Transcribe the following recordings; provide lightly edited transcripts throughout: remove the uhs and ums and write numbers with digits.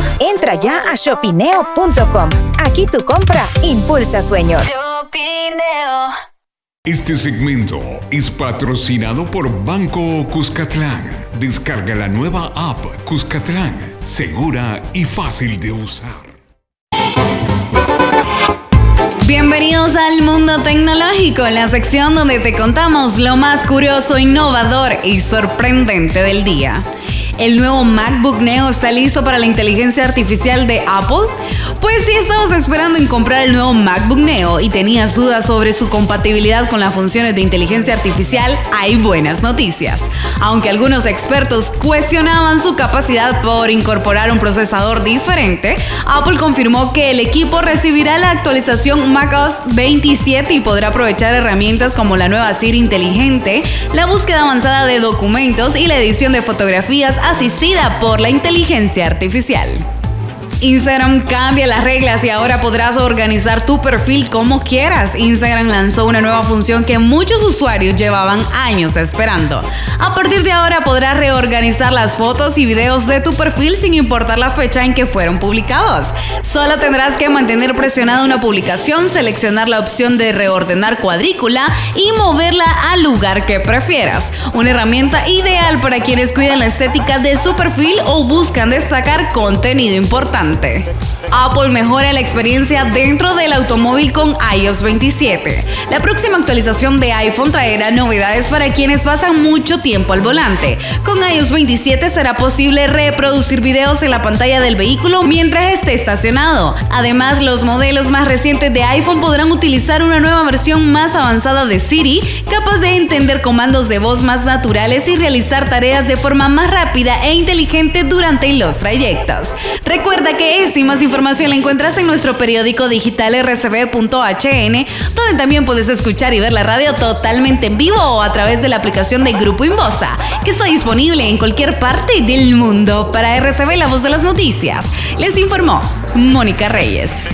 Entra ya a shopineo.com. Aquí tu compra impulsa sueños. Shopineo. Este segmento es patrocinado por Banco Cuscatlán. Descarga la nueva app Cuscatlán, segura y fácil de usar. Bienvenidos al Mundo Tecnológico, la sección donde te contamos lo más curioso, innovador y sorprendente del día. ¿El nuevo MacBook Neo está listo para la inteligencia artificial de Apple? Pues si estabas esperando en comprar el nuevo MacBook Neo y tenías dudas sobre su compatibilidad con las funciones de inteligencia artificial, hay buenas noticias. Aunque algunos expertos cuestionaban su capacidad por incorporar un procesador diferente, Apple confirmó que el equipo recibirá la actualización macOS 27 y podrá aprovechar herramientas como la nueva Siri inteligente, la búsqueda avanzada de documentos y la edición de fotografías asistida por la inteligencia artificial. Instagram cambia las reglas y ahora podrás organizar tu perfil como quieras. Instagram lanzó una nueva función que muchos usuarios llevaban años esperando. A partir de ahora podrás reorganizar las fotos y videos de tu perfil sin importar la fecha en que fueron publicados. Solo tendrás que mantener presionada una publicación, seleccionar la opción de reordenar cuadrícula y moverla al lugar que prefieras. Una herramienta ideal para quienes cuidan la estética de su perfil o buscan destacar contenido importante. Apple mejora la experiencia dentro del automóvil con iOS 27. La próxima actualización de iPhone traerá novedades para quienes pasan mucho tiempo al volante. Con iOS 27 será posible reproducir videos en la pantalla del vehículo mientras esté estacionado. Además, los modelos más recientes de iPhone podrán utilizar una nueva versión más avanzada de Siri, capaz de entender comandos de voz más naturales y realizar tareas de forma más rápida e inteligente durante los trayectos. Recuerda que esta y más información la encuentras en nuestro periódico digital rcb.hn, donde también puedes escuchar y ver la radio totalmente en vivo o a través de la aplicación de Grupo Inbosa, que está disponible en cualquier parte del mundo. Para RCB, la voz de las noticias, les informó Mónica Reyes.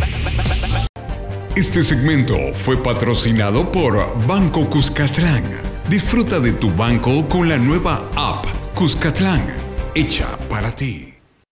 Este segmento fue patrocinado por Banco Cuscatlán. Disfruta de tu banco con la nueva app Cuscatlán, hecha para ti.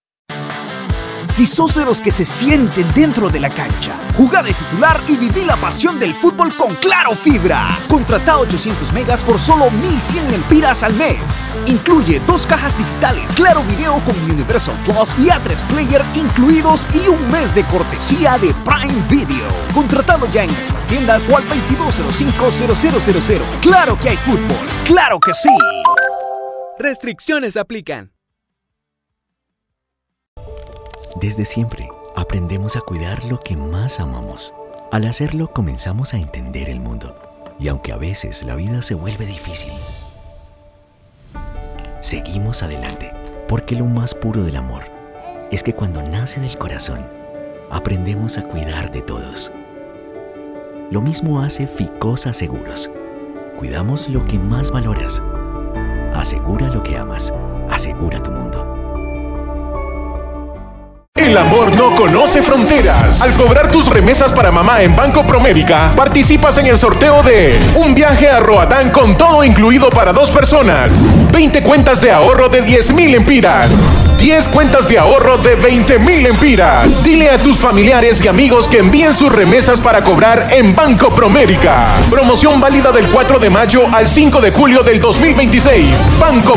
Si sos de los que se sienten dentro de la cancha, jugá de titular y viví la pasión del fútbol con Claro Fibra. Contratá 800 megas por solo 1,100 lempiras al mes. Incluye 2 cajas digitales, Claro Video con Universal Plus y A3 Player incluidos y un mes de cortesía de Prime Video. Contratado ya en nuestras tiendas o al 2205-0000. Claro que hay fútbol, claro que sí. Restricciones aplican. Desde siempre, aprendemos a cuidar lo que más amamos. Al hacerlo, comenzamos a entender el mundo. Y aunque a veces la vida se vuelve difícil, seguimos adelante, porque lo más puro del amor es que cuando nace del corazón, aprendemos a cuidar de todos. Lo mismo hace Ficosa Seguros. Cuidamos lo que más valoras. Asegura lo que amas. Asegura tu mundo. El amor no conoce fronteras. Al cobrar tus remesas para mamá en Banco Promérica, participas en el sorteo de un viaje a Roatán con todo incluido para 2 personas, 20 cuentas de ahorro de 10,000 lempiras, 10 cuentas de ahorro de 20,000 lempiras. Dile a tus familiares y amigos que envíen sus remesas para cobrar en Banco Promérica. Promoción válida del 4 de mayo al 5 de julio del 2026. Banco